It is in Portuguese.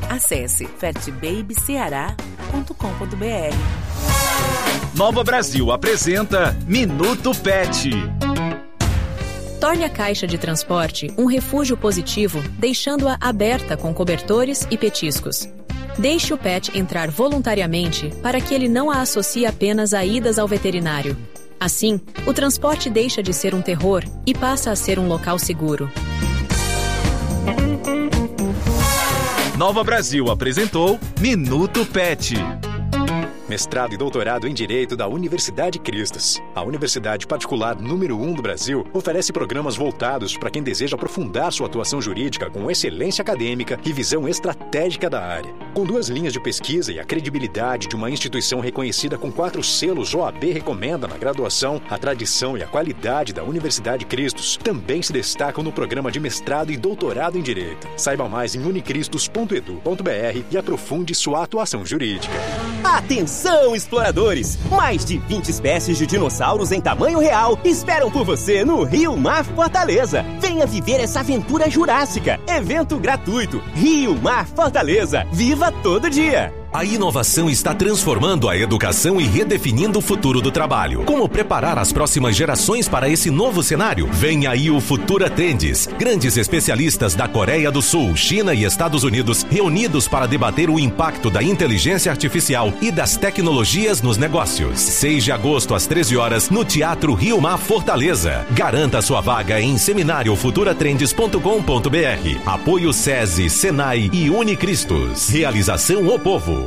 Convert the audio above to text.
Acesse fatbabyceará.com.br. Nova Brasil apresenta Minuto Pet. Torne a caixa de transporte um refúgio positivo, deixando-a aberta com cobertores e petiscos. Deixe o pet entrar voluntariamente para que ele não a associe apenas a idas ao veterinário. Assim, o transporte deixa de ser um terror e passa a ser um local seguro. Nova Brasil apresentou Minuto Pet. Mestrado e doutorado em Direito da Universidade Cristos. A universidade particular número 1 do Brasil oferece programas voltados para quem deseja aprofundar sua atuação jurídica com excelência acadêmica e visão estratégica da área. Com 2 linhas de pesquisa e a credibilidade de uma instituição reconhecida com 4 selos OAB recomenda na graduação, a tradição e a qualidade da Universidade Cristos também se destacam no programa de mestrado e doutorado em Direito. Saiba mais em unicristos.edu.br e aprofunde sua atuação jurídica. Atenção, exploradores! Mais de 20 espécies de dinossauros em tamanho real esperam por você no Rio Mar Fortaleza. Venha viver essa aventura jurássica. Evento gratuito. Rio Mar Fortaleza. Viva todo dia! A inovação está transformando a educação e redefinindo o futuro do trabalho. Como preparar as próximas gerações para esse novo cenário? Vem aí o Futura Trends. Grandes especialistas da Coreia do Sul, China e Estados Unidos reunidos para debater o impacto da inteligência artificial e das tecnologias nos negócios. 6 de agosto às 13 horas no Teatro Rio Mar Fortaleza. Garanta sua vaga em seminariofuturatrends.com.br. Apoio SESI, Senai e Unicristos. Realização O Povo.